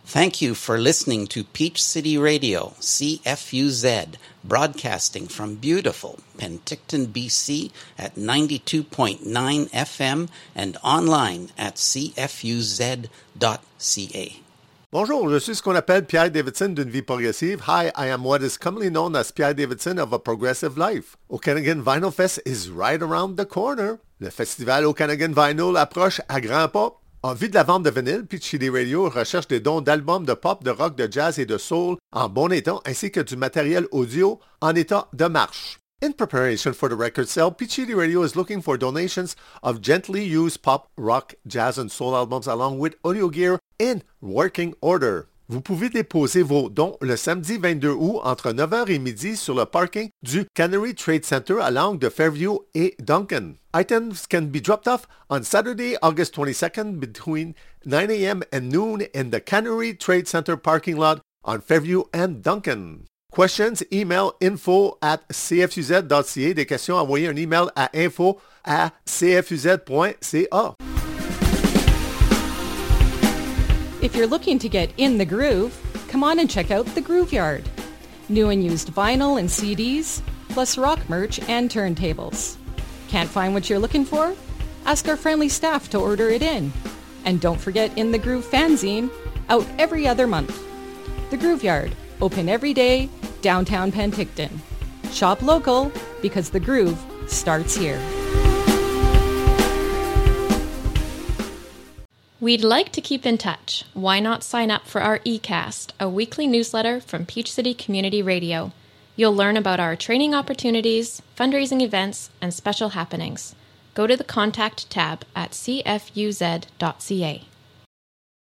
Thank you for listening to Peach City Radio, CFUZ, broadcasting from beautiful Penticton, BC at 92.9 FM and online at cfuz.ca. Bonjour, je suis ce qu'on appelle Pierre Davidson d'une vie progressive. Hi, I am what is commonly known as Pierre Davidson of a progressive life. Okanagan Vinyl Fest is right around the corner. Le festival Okanagan Vinyl approche à grands pas. En vue de la vente de vinyle, Peach City Radio recherche des dons d'albums de pop, de rock, de jazz et de soul en bon état, ainsi que du matériel audio en état de marche. In preparation for the record sale, Peach City Radio is looking for donations of gently used pop, rock, jazz and soul albums along with audio gear in working order. Vous pouvez déposer vos dons le samedi 22 août entre 9h et midi sur le parking du Cannery Trade Center à l'angle de Fairview et Duncan. Items can be dropped off on Saturday, August 22nd between 9 a.m. and noon in the Cannery Trade Center parking lot on Fairview and Duncan. Questions, email info@cfuz.ca. Des questions, envoyez un email à info@cfuz.ca. If you're looking to get in the groove, come on and check out The Groove Yard. New and used vinyl and CDs, plus rock merch and turntables. Can't find what you're looking for? Ask our friendly staff to order it in. And don't forget In the Groove fanzine, out every other month. The Groove Yard, open every day, downtown Penticton. Shop local, because the groove starts here. We'd like to keep in touch. Why not sign up for our eCast, a weekly newsletter from Peach City Community Radio? You'll learn about our training opportunities, fundraising events, and special happenings. Go to the Contact tab at cfuz.ca.